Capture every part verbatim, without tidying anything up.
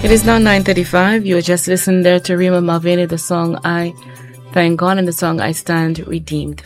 It is now nine thirty-five. You just listened there to Rima Malvini, the song I Thank God, and the song I Stand Redeemed.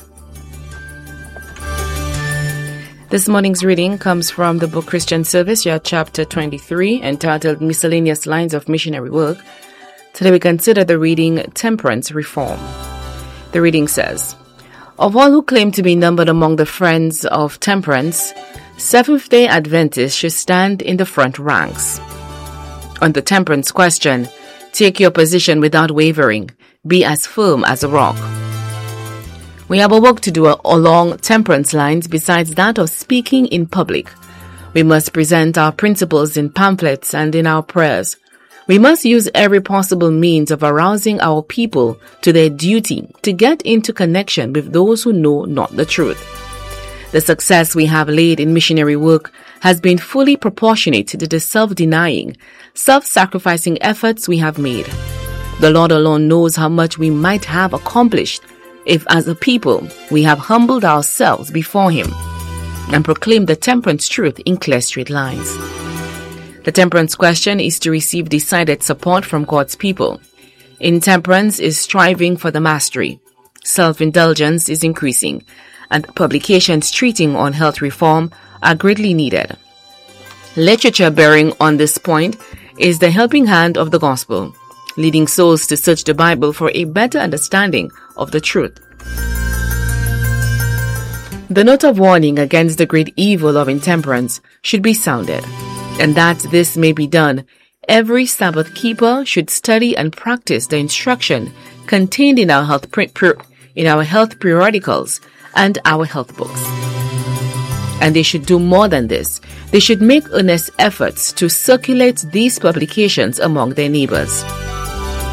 This morning's reading comes from the book Christian Service, year chapter twenty-three, entitled Miscellaneous Lines of Missionary Work. Today we consider the reading Temperance Reform. The reading says, of all who claim to be numbered among the friends of temperance, Seventh-day Adventists should stand in the front ranks. On the temperance question, take your position without wavering. Be as firm as a rock. We have a work to do along temperance lines besides that of speaking in public. We must present our principles in pamphlets and in our prayers. We must use every possible means of arousing our people to their duty to get into connection with those who know not the truth. The success we have laid in missionary work has been fully proportionate to the self-denying, self-sacrificing efforts we have made. The Lord alone knows how much we might have accomplished if, as a people, we have humbled ourselves before Him and proclaimed the temperance truth in clear straight lines. The temperance question is to receive decided support from God's people. Intemperance is striving for the mastery. Self-indulgence is increasing, and publications treating on health reform are greatly needed. Literature bearing on this point is the helping hand of the gospel, leading souls to search the Bible for a better understanding of the truth. The note of warning against the great evil of intemperance should be sounded, and that this may be done, every Sabbath keeper should study and practice the instruction contained in our health print in our health periodicals and our health books. And they should do more than this. They should make earnest efforts to circulate these publications among their neighbors.